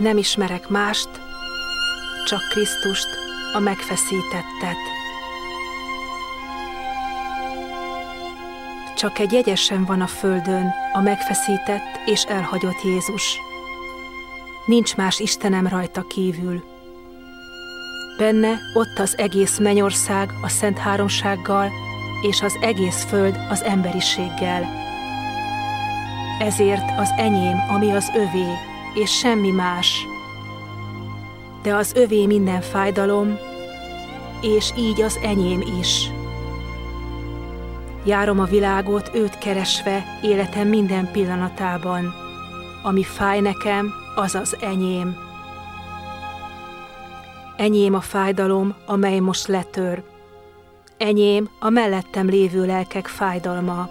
Nem ismerek mást, csak Krisztust, a megfeszítettet. Csak egy jegyesen van a földön, a megfeszített és elhagyott Jézus. Nincs más Istenem rajta kívül. Benne ott az egész mennyország a Szent Háromsággal, és az egész föld az emberiséggel. Ezért az enyém, ami az övé, és semmi más. De az övé minden fájdalom, és így az enyém is. Járom a világot őt keresve életem minden pillanatában. Ami fáj nekem, az az enyém. Enyém a fájdalom, amely most letör. Enyém a mellettem lévő lelkek fájdalma.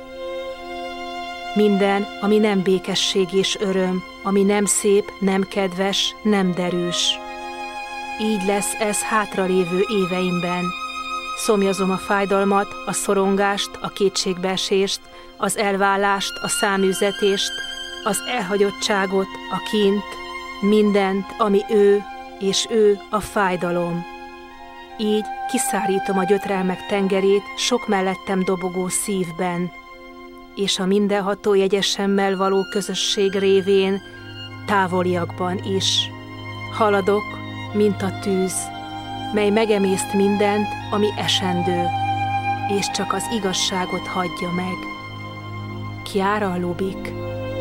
Minden, ami nem békesség és öröm, ami nem szép, nem kedves, nem derűs. Így lesz ez hátralévő éveimben. Szomjazom a fájdalmat, a szorongást, a kétségbeesést, az elválást, a száműzetést, az elhagyottságot, a kínt, mindent, ami ő, és ő a fájdalom. Így kiszárítom a gyötrelmek tengerét sok mellettem dobogó szívben, és a mindenható jegyesemmel való közösség révén távoliakban is. Haladok, mint a tűz, mely megemészt mindent, ami esendő, és csak az igazságot hagyja meg. Chiara Lubich.